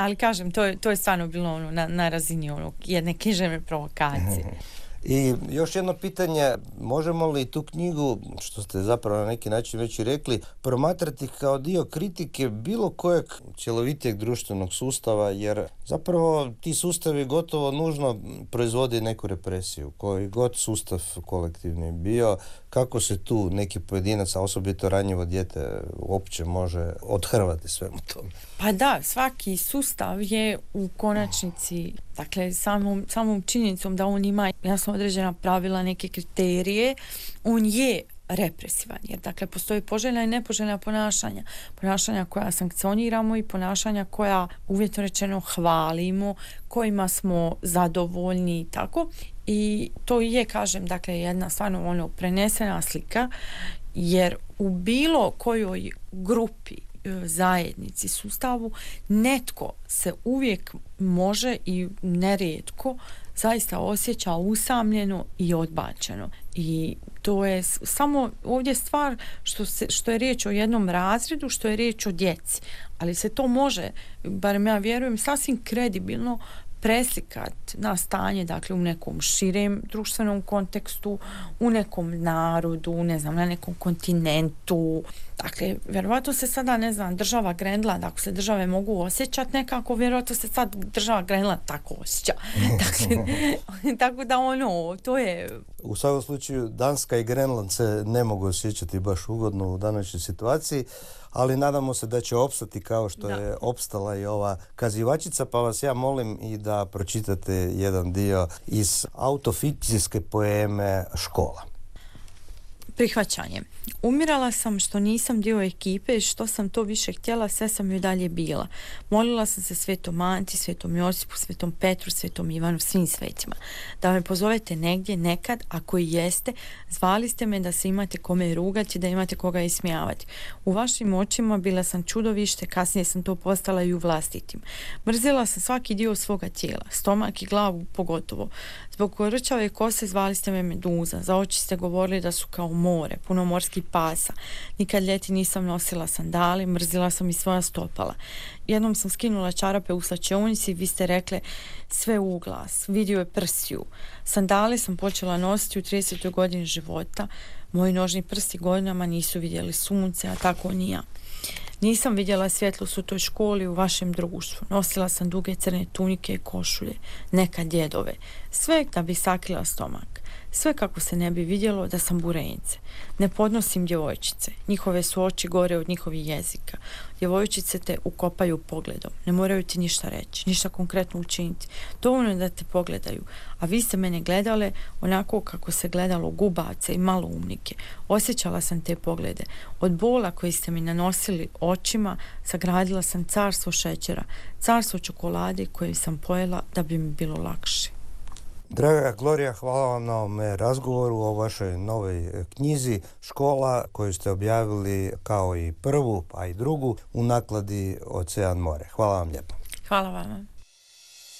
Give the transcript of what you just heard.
Ali kažem, to je stvarno bilo ono, na razini jedne književne provokacije. I još jedno pitanje, možemo li tu knjigu, što ste zapravo na neki način već i rekli, promatrati kao dio kritike bilo kojeg cjelovitijeg društvenog sustava, jer zapravo ti sustavi gotovo nužno proizvode neku represiju, koji god sustav kolektivni bio, kako se tu neki pojedinac, a osobito ranjivo dijete, uopće može odhrvati svemu tome. Pa da, svaki sustav je u konačnici, dakle samom činjenicom da on ima jasno određena pravila, neke kriterije, on je represivan, jer dakle postoji poželjna i nepoželjna ponašanja koja sankcioniramo i ponašanja koja uvjetno rečeno hvalimo, kojima smo zadovoljni i tako. I to je, kažem, dakle jedna stvarno prenesena slika, jer u bilo kojoj grupi, zajednici, sustavu, netko se uvijek može i nerijetko zaista osjeća usamljeno i odbačeno. I to je samo ovdje stvar što je riječ o jednom razredu, što je riječ o djeci. Ali se to može, barem ja vjerujem, sasvim kredibilno preslikat na stanje, dakle, u nekom širem društvenom kontekstu, u nekom narodu, ne znam, na nekom kontinentu. Dakle, vjerovatno se sada, ne znam, država Grenland, ako se države mogu osjećati nekako, vjerovatno se sad država Grenland tako osjeća. Dakle, tako da to je... U svakom slučaju, Danska i Grenland se ne mogu osjećati baš ugodno u današnjoj situaciji, ali nadamo se da će opstati kao što je opstala i ova kazivačica, pa vas ja molim i da pročitate jedan dio iz autofikcijske poeme Škola. Prihvaćanje. Umirala sam što nisam dio ekipe i što sam to više htjela, sve sam joj dalje bila. Molila sam se Svetom Anti, Svetom Josipu, Svetom Petru, Svetom Ivanu, svim svetima. Da me pozovete negdje, nekad, ako i jeste, zvali ste me da se imate kome rugati, da imate koga ismijavati. U vašim očima bila sam čudovište, kasnije sam to postala i u vlastitim. Mrzila sam svaki dio svoga tijela, stomak i glavu pogotovo. Zbog korčave kose zvali ste me Meduza, za oči ste govorili da su kao more, puno morskih pasa. Nikad ljeti nisam nosila sandali, mrzila sam i svoja stopala. Jednom sam skinula čarape u slačionici, vi ste rekle sve u glas, vidio je prsiju. Sandale sam počela nositi u 30. godini života. Moji nožni prsti godinama nisu vidjeli sunce, a tako ni ja. Nisam vidjela svjetlost u toj školi, u vašem društvu. Nosila sam duge crne tunike i košulje, neka djedove. Sve da bi sakrila stomak. Sve kako se ne bi vidjelo da sam burenice. Ne podnosim djevojčice. Njihove su oči gore od njihovih jezika. Djevojčice te ukopaju pogledom. Ne moraju ti ništa reći, ništa konkretno učiniti. Dovoljno da te pogledaju. A vi ste mene gledale onako kako se gledalo gubace i maloumnike. Osjećala sam te poglede. Od bola koji ste mi nanosili očima sagradila sam carstvo šećera, carstvo čokolade koje sam pojela da bi mi bilo lakše. Draga Glorija, hvala vam na ovome razgovoru o vašoj novoj knjizi Škola, koju ste objavili kao i prvu, pa i drugu u nakladi Ocean more. Hvala vam lijepo. Hvala vam.